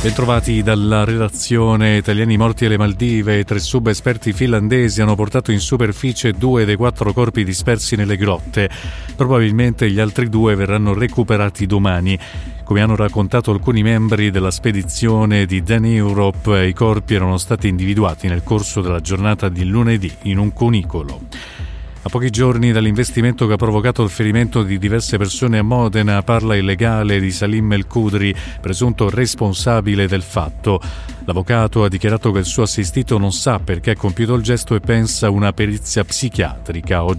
Bentrovati dalla redazione. Italiani morti alle Maldive. 3 subesperti finlandesi hanno portato in superficie 2 dei 4 corpi dispersi nelle grotte. Probabilmente gli altri 2 verranno recuperati domani. Come hanno raccontato alcuni membri della spedizione di Dan Europe, i corpi erano stati individuati nel corso della giornata di lunedì in un cunicolo. A pochi giorni dall'investimento che ha provocato il ferimento di diverse persone a Modena, parla il legale di Salim El Kudri, presunto responsabile del fatto. L'avvocato ha dichiarato che il suo assistito non sa perché ha compiuto il gesto e pensa a una perizia psichiatrica.